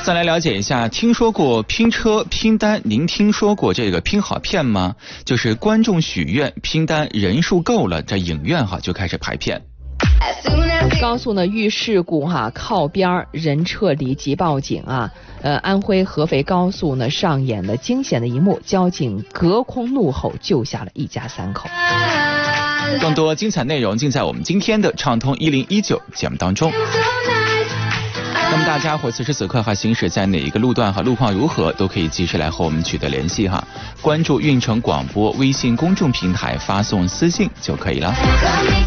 先来了解一下，听说过拼车拼单，您听说过这个拼好片吗？就是观众许愿拼单人数够了，这影院就开始排片。 高速呢遇事故靠边人撤离急报警安徽合肥高速呢上演了惊险的一幕，交警隔空怒吼救下了一家3口。 更多精彩内容尽在我们今天的畅通1019节目当中。那么大家伙此时此刻行驶在哪一个路段路况如何，都可以及时来和我们取得联系关注运城广播微信公众平台发送私信就可以了。